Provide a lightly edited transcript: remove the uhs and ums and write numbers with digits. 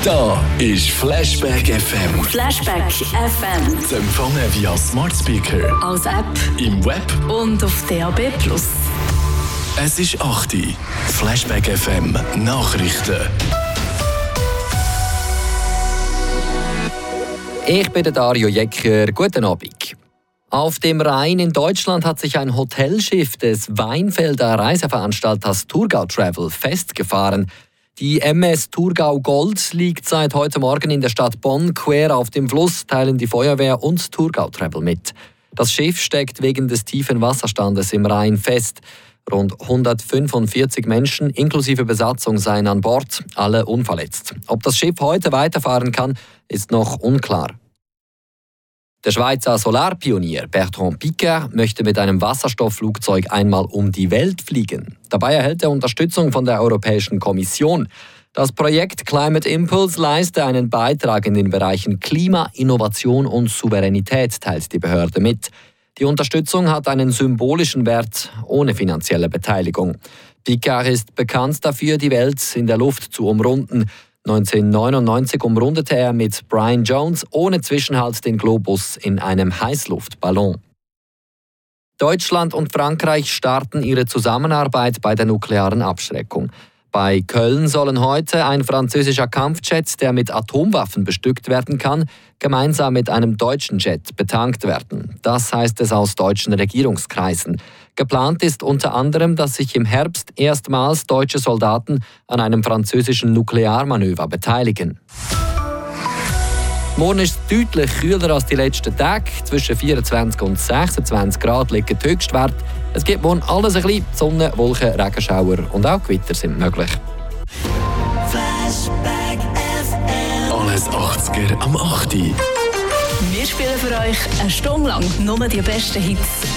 Da ist Flashback FM. Flashback FM. Zu empfangen via Smart Speaker, Als App im Web. und auf DAB+. Es ist 8 Uhr. Flashback FM Nachrichten. Ich bin der Dario Jecker. Guten Abend. Auf dem Rhein in Deutschland hat sich ein Hotelschiff des Weinfelder Reiseveranstalters Thurgau Travel festgefahren. Die MS Thurgau Gold liegt seit heute Morgen in der Stadt Bonn quer auf dem Fluss, teilen die Feuerwehr und Thurgau Travel mit. Das Schiff steckt wegen des tiefen Wasserstandes im Rhein fest. Rund 145 Menschen inklusive Besatzung seien an Bord, alle unverletzt. Ob das Schiff heute weiterfahren kann, ist noch unklar. Der Schweizer Solarpionier Bertrand Piccard möchte mit einem Wasserstoffflugzeug einmal um die Welt fliegen. Dabei erhält er Unterstützung von der Europäischen Kommission. Das Projekt Climate Impulse leiste einen Beitrag in den Bereichen Klima, Innovation und Souveränität, teilt die Behörde mit. Die Unterstützung hat einen symbolischen Wert ohne finanzielle Beteiligung. Piccard ist bekannt dafür, die Welt in der Luft zu umrunden. 1999 umrundete er mit Brian Jones ohne Zwischenhalt den Globus in einem Heißluftballon. Deutschland und Frankreich starten ihre Zusammenarbeit bei der nuklearen Abschreckung. Bei Köln sollen heute ein französischer Kampfjet, der mit Atomwaffen bestückt werden kann, gemeinsam mit einem deutschen Jet betankt werden. Das heißt es aus deutschen Regierungskreisen. Geplant ist unter anderem, dass sich im Herbst erstmals deutsche Soldaten an einem französischen Nuklearmanöver beteiligen. Morgen ist es deutlich kühler als die letzten Tage. Zwischen 24 und 26 Grad liegt der Höchstwert. Es gibt morgen alles ein bisschen. Sonne, Wolken, Regenschauer und auch Gewitter sind möglich. Flashback FM. Alles 80er am 8 Uhr. Wir spielen für euch eine Stunde lang nur die besten Hits.